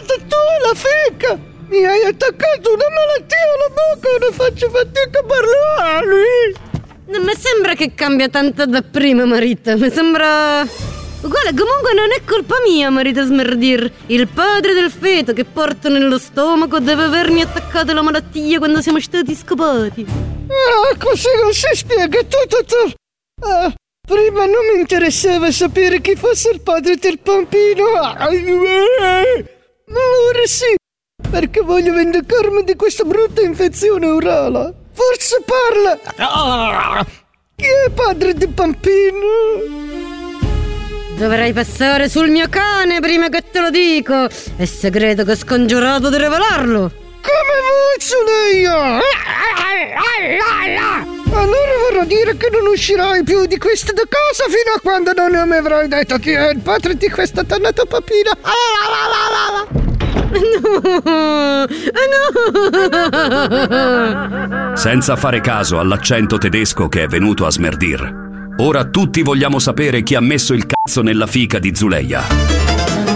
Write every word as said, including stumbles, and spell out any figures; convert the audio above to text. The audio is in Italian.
stata tu e la fica! Mi hai attaccato una malattia alla bocca e non faccio fatica a parlare! Non mi sembra che cambia tanto da prima, Marita. Mi sembra... Uguale, comunque non è colpa mia, Marita Smerdir. Il padre del feto che porto nello stomaco deve avermi attaccato la malattia quando siamo stati scopati. Ah, così non si spiega tutto, tutto. Ah, prima non mi interessava sapere chi fosse il padre del bambino. Ma ora sì, perché voglio vendicarmi di questa brutta infezione orale. Forse parla. Ah, chi è padre del bambino? Dovrai passare sul mio cane prima che te lo dico. È segreto che ho scongiurato di rivelarlo. Come vuoi, Zuleia? Allora vorrà dire che non uscirai più di questa da casa fino a quando non mi avrai detto chi è il padre di questa dannata papina. No, no. Senza fare caso all'accento tedesco che è venuto a Smerdir, ora tutti vogliamo sapere chi ha messo il cazzo nella fica di Zuleia.